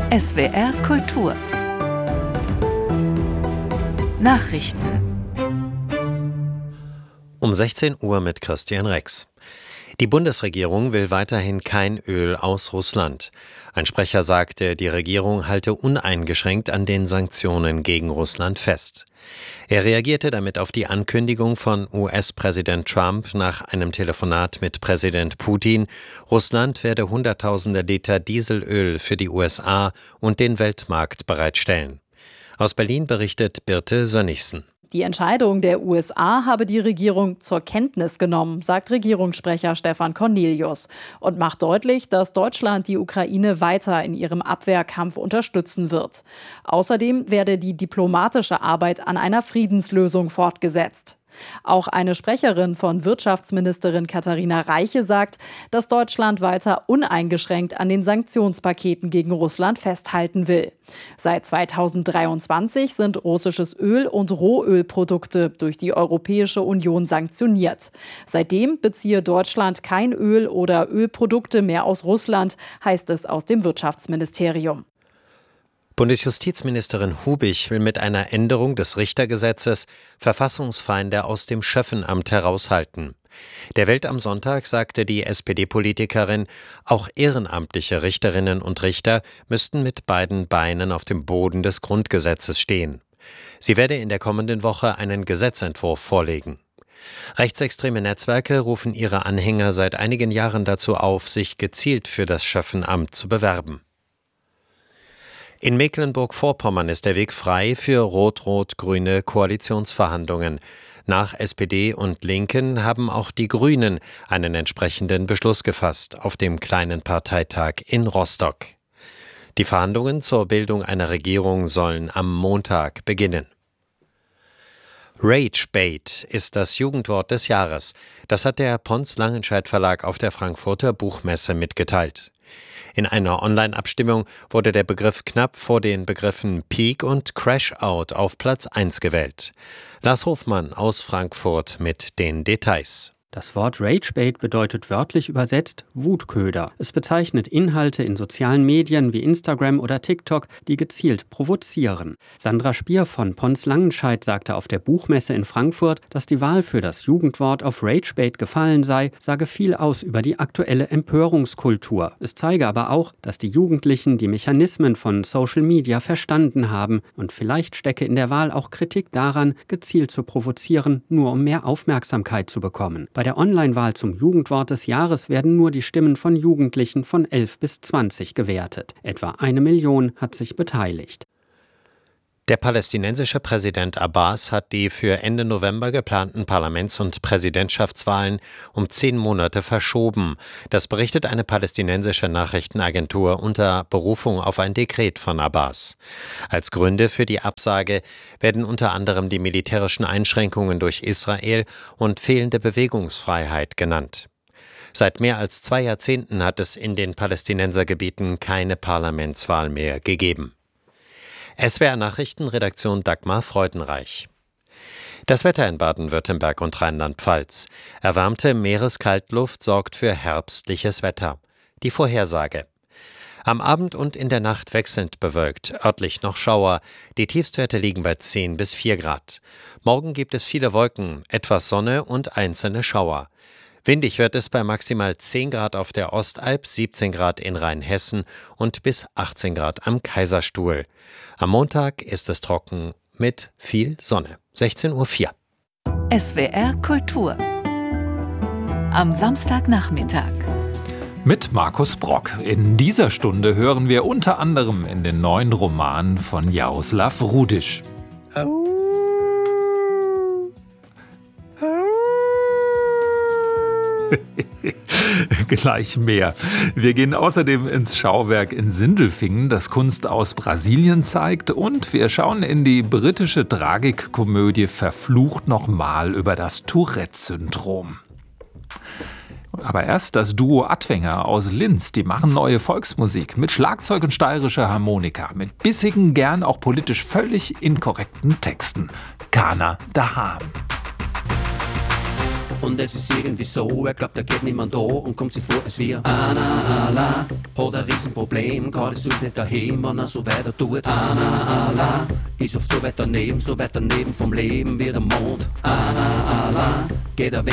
SWR Kultur Nachrichten Um 16 Uhr mit Christian Rex. Die Bundesregierung will weiterhin kein Öl aus Russland. Ein Sprecher sagte, die Regierung halte uneingeschränkt an den Sanktionen gegen Russland fest. Er reagierte damit auf die Ankündigung von US-Präsident Trump nach einem Telefonat mit Präsident Putin, Russland werde Hunderttausende Liter Dieselöl für die USA und den Weltmarkt bereitstellen. Aus Berlin berichtet Birte Sönnigsen. Die Entscheidung der USA habe die Regierung zur Kenntnis genommen, sagt Regierungssprecher Stefan Cornelius und macht deutlich, dass Deutschland die Ukraine weiter in ihrem Abwehrkampf unterstützen wird. Außerdem werde die diplomatische Arbeit an einer Friedenslösung fortgesetzt. Auch eine Sprecherin von Wirtschaftsministerin Katharina Reiche sagt, dass Deutschland weiter uneingeschränkt an den Sanktionspaketen gegen Russland festhalten will. Seit 2023 sind russisches Öl und Rohölprodukte durch die Europäische Union sanktioniert. Seitdem beziehe Deutschland kein Öl oder Ölprodukte mehr aus Russland, heißt es aus dem Wirtschaftsministerium. Bundesjustizministerin Hubich will mit einer Änderung des Richtergesetzes Verfassungsfeinde aus dem Schöffenamt heraushalten. Der Welt am Sonntag sagte die SPD-Politikerin, auch ehrenamtliche Richterinnen und Richter müssten mit beiden Beinen auf dem Boden des Grundgesetzes stehen. Sie werde in der kommenden Woche einen Gesetzentwurf vorlegen. Rechtsextreme Netzwerke rufen ihre Anhänger seit einigen Jahren dazu auf, sich gezielt für das Schöffenamt zu bewerben. In Mecklenburg-Vorpommern ist der Weg frei für rot-rot-grüne Koalitionsverhandlungen. Nach SPD und Linken haben auch die Grünen einen entsprechenden Beschluss gefasst auf dem kleinen Parteitag in Rostock. Die Verhandlungen zur Bildung einer Regierung sollen am Montag beginnen. Ragebait ist das Jugendwort des Jahres. Das hat der Pons Langenscheidt Verlag auf der Frankfurter Buchmesse mitgeteilt. In einer Online-Abstimmung wurde der Begriff knapp vor den Begriffen Peak und Crash Out auf Platz 1 gewählt. Lars Hofmann aus Frankfurt mit den Details. Das Wort Ragebait bedeutet wörtlich übersetzt Wutköder. Es bezeichnet Inhalte in sozialen Medien wie Instagram oder TikTok, die gezielt provozieren. Sandra Spier von Pons Langenscheidt sagte auf der Buchmesse in Frankfurt, dass die Wahl für das Jugendwort auf Ragebait gefallen sei, sage viel aus über die aktuelle Empörungskultur. Es zeige aber auch, dass die Jugendlichen die Mechanismen von Social Media verstanden haben und vielleicht stecke in der Wahl auch Kritik daran, gezielt zu provozieren, nur um mehr Aufmerksamkeit zu bekommen. Bei der Online-Wahl zum Jugendwort des Jahres werden nur die Stimmen von Jugendlichen von 11 bis 20 gewertet. Etwa 1 Million hat sich beteiligt. Der palästinensische Präsident Abbas hat die für Ende November geplanten Parlaments- und Präsidentschaftswahlen um 10 Monate verschoben. Das berichtet eine palästinensische Nachrichtenagentur unter Berufung auf ein Dekret von Abbas. Als Gründe für die Absage werden unter anderem die militärischen Einschränkungen durch Israel und fehlende Bewegungsfreiheit genannt. Seit mehr als 2 Jahrzehnten hat es in den Palästinensergebieten keine Parlamentswahl mehr gegeben. SWR Nachrichtenredaktion Dagmar Freudenreich. Das Wetter in Baden-Württemberg und Rheinland-Pfalz. Erwärmte Meereskaltluft sorgt für herbstliches Wetter. Die Vorhersage. Am Abend und in der Nacht wechselnd bewölkt, örtlich noch Schauer. Die Tiefstwerte liegen bei 10 bis 4 Grad. Morgen gibt es viele Wolken, etwas Sonne und einzelne Schauer. Windig wird es bei maximal 10 Grad auf der Ostalb, 17 Grad in Rheinhessen und bis 18 Grad am Kaiserstuhl. Am Montag ist es trocken mit viel Sonne. 16:04 Uhr. SWR Kultur am Samstagnachmittag. Mit Markus Brock. In dieser Stunde hören wir unter anderem in den neuen Roman von Jaroslav Rudisch. Gleich mehr. Wir gehen außerdem ins Schauwerk in Sindelfingen, das Kunst aus Brasilien zeigt, und wir schauen in die britische Tragikkomödie Verflucht nochmal über das Tourette-Syndrom. Aber erst das Duo Adwenger aus Linz, die machen neue Volksmusik mit Schlagzeug und steirischer Harmonika, mit bissigen, gern auch politisch völlig inkorrekten Texten. Kana Daham. und es ist irgendwie so, er glaubt, da geht niemand da und kommt sich vor, als wir Anna Allah hat ein Riesenproblem, gerade so ist nicht daheim, wenn er so weiter tut. Anna Allah ist oft so weit daneben vom Leben wie der Mond. Anna Allah geht er weg.